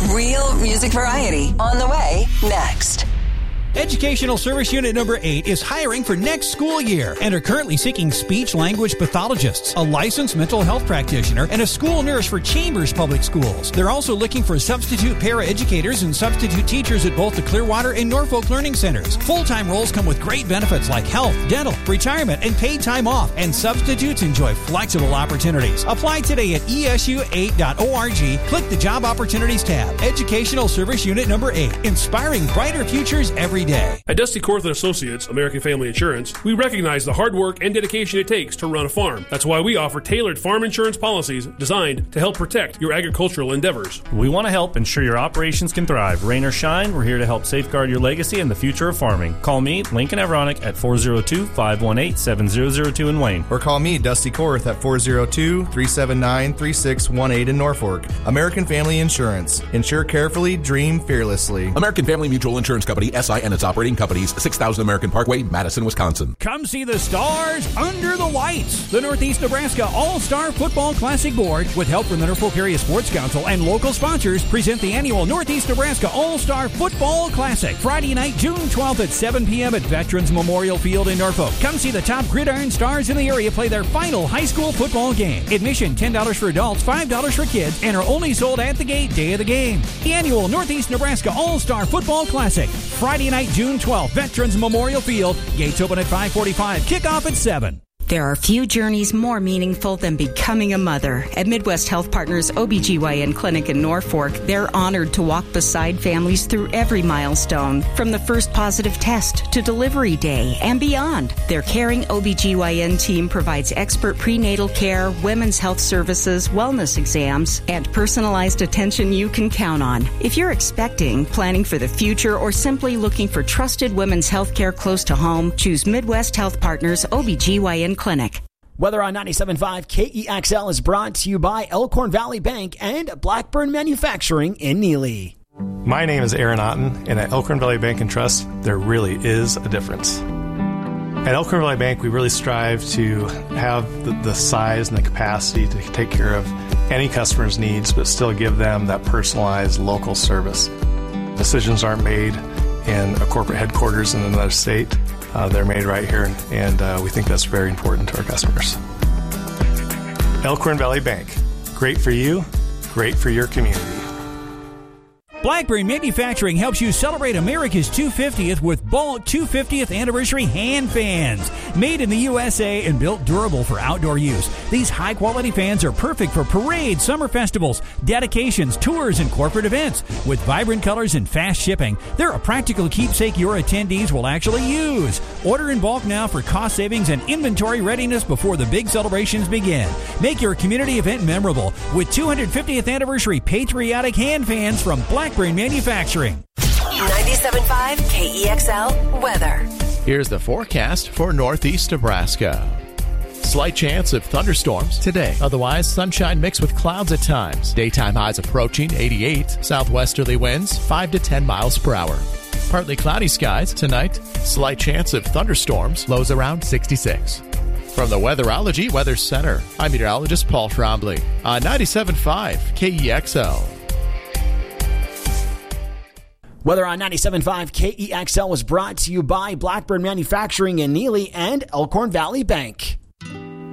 Real music variety on the way next. Educational Service Unit Number 8 is hiring for next school year and are currently seeking speech-language pathologists, a licensed mental health practitioner, and a school nurse for Chambers Public Schools. They're also looking for substitute paraeducators and substitute teachers at both the Clearwater and Norfolk Learning Centers. Full-time roles come with great benefits like health, dental, retirement, and paid time off, and substitutes enjoy flexible opportunities. Apply today at esu8.org. Click the Job Opportunities tab. Educational Service Unit Number 8, inspiring brighter futures every day. At Dusty Korth & Associates, American Family Insurance, we recognize the hard work and dedication it takes to run a farm. That's why we offer tailored farm insurance policies designed to help protect your agricultural endeavors. We want to help ensure your operations can thrive. Rain or shine, we're here to help safeguard your legacy and the future of farming. Call me, Lincoln Avronic, at 402-518-7002 in Wayne. Or call me, Dusty Korth, at 402-379-3618 in Norfolk. American Family Insurance. Insure carefully, dream fearlessly. American Family Mutual Insurance Company, SI and its operating companies, 6000 American Parkway, Madison, Wisconsin. Come see the stars under the lights. The Northeast Nebraska All-Star Football Classic Board, with help from the Norfolk Area Sports Council and local sponsors, present the annual Northeast Nebraska All-Star Football Classic, Friday night, June 12th at 7 p.m. at Veterans Memorial Field in Norfolk. Come see the top gridiron stars in the area play their final high school football game. Admission $10 for adults, $5 for kids, and are only sold at the gate day of the game. The annual Northeast Nebraska All-Star Football Classic, Friday night, June 12th, Veterans Memorial Field. Gates open at 5:45. Kickoff at 7. There are few journeys more meaningful than becoming a mother. At Midwest Health Partners OBGYN Clinic in Norfolk, they're honored to walk beside families through every milestone, from the first positive test to delivery day and beyond. Their caring OBGYN team provides expert prenatal care, women's health services, wellness exams, and personalized attention you can count on. If you're expecting, planning for the future, or simply looking for trusted women's health care close to home, choose Midwest Health Partners OBGYN Clinic. Weather on 97.5 KEXL is brought to you by Elkhorn Valley Bank and Blackburn Manufacturing in Neely. My name is Aaron Otten, and at Elkhorn Valley Bank and Trust, there really is a difference. At Elkhorn Valley Bank, we really strive to have the size and the capacity to take care of any customer's needs, but still give them that personalized local service. Decisions aren't made in a corporate headquarters in another state. They're made right here, and we think that's very important to our customers. Elkhorn Valley Bank. Great for you, great for your community. Blackburn Manufacturing helps you celebrate America's 250th with bulk 250th anniversary hand fans. Made in the USA and built durable for outdoor use, these high-quality fans are perfect for parades, summer festivals, dedications, tours, and corporate events. With vibrant colors and fast shipping, they're a practical keepsake your attendees will actually use. Order in bulk now for cost savings and inventory readiness before the big celebrations begin. Make your community event memorable with 250th anniversary patriotic hand fans from Blackburn Manufacturing. 97.5 KEXL weather. Here's the forecast for Northeast Nebraska. Slight chance of thunderstorms today. Otherwise, sunshine mixed with clouds at times. Daytime highs approaching 88. Southwesterly winds 5 to 10 miles per hour. Partly cloudy skies tonight. Slight chance of thunderstorms. Lows around 66. From the Weatherology Weather Center, I'm meteorologist Paul Trombley on 97.5 KEXL. Weather on 97.5 KEXL was brought to you by Blackburn Manufacturing in Neely and Elkhorn Valley Bank.